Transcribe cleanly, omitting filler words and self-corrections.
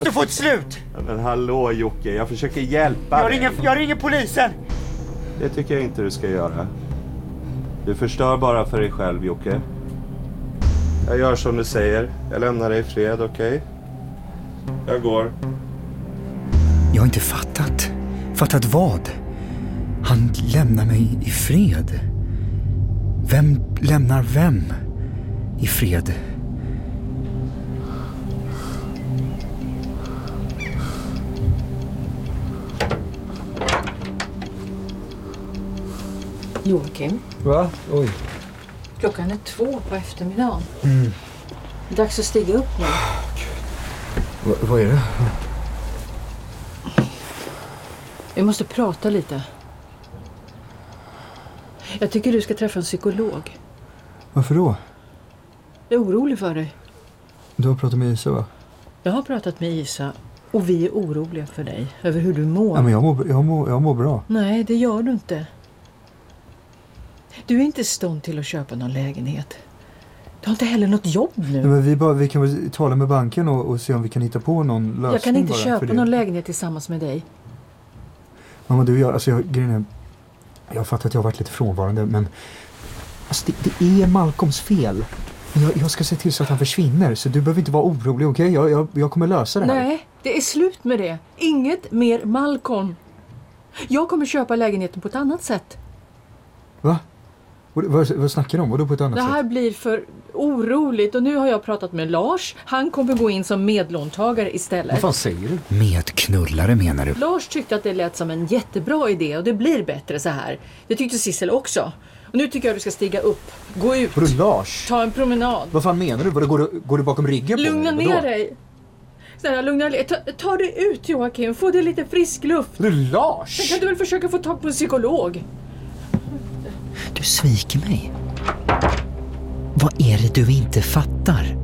måste få ett slut! Ja, men hallå Jocke, jag försöker hjälpa dig. Jag ringer polisen! Det tycker jag inte du ska göra. Du förstör bara för dig själv, Jocke. Jag gör som du säger. Jag lämnar dig i fred, okej? Jag går. Jag har inte fattat. Fattat vad? Han lämnar mig i fred. Vem lämnar vem i fred? Joakim. Va? Oj. Klockan är 2 på eftermiddagen. Mm. Dags att stiga upp nu. Vad är det? Vi måste prata lite. Jag tycker du ska träffa en psykolog. Varför då? Jag är orolig för dig. Du har pratat med Isa, va? Jag har pratat med Isa och vi är oroliga för dig. Över hur du mår. Ja, men jag mår bra. Nej, det gör du inte. Du är inte i stånd till att köpa någon lägenhet. Du har inte heller något jobb nu. Ja, men vi kan väl tala med banken och se om vi kan hitta på någon lösning. Jag kan inte bara köpa någon lägenhet tillsammans med dig. Mamma, du och jag, alltså jag har fattat att jag har varit lite frånvarande, men alltså, det är Malcolms fel. Jag ska se till så att han försvinner, så du behöver inte vara orolig, okej? Jag kommer lösa det här. Nej, det är slut med det. Inget mer Malcolm. Jag kommer köpa lägenheten på ett annat sätt. Va? Vad snackar du om? Vadå på ett annat sätt? Det här sätt? blir för oroligt och nu har jag pratat med Lars. Han kommer gå in som medlåntagare istället. Vad fan säger du? Medknullare menar du? Lars tyckte att det lät som en jättebra idé och det blir bättre så här. Det tyckte Sissel också. Och nu tycker jag du ska stiga upp, gå ut. Vadå Lars? Ta en promenad. Vad fan menar du? Går du bakom ryggen på mig? Lugna ner dig. Snälla, lugna dig. Ta dig ut, Joakim. Få dig lite frisk luft. Vadå Lars? Sen kan du väl försöka få tag på en psykolog. Du sviker mig. Vad är det du inte fattar?